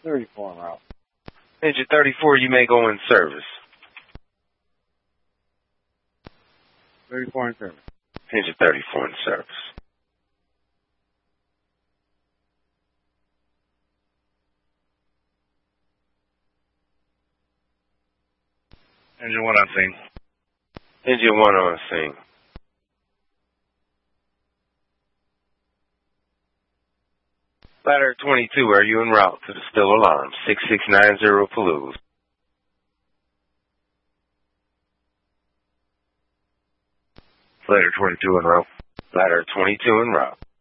34 en route. Engine 34, you may go in service. 34 in service. Engine 34 in service. Engine 1 on scene. Engine 1 on scene. Ladder 22, are you en route to the still alarm? 6690 Palouse. Ladder 22 en route. Ladder 22 en route.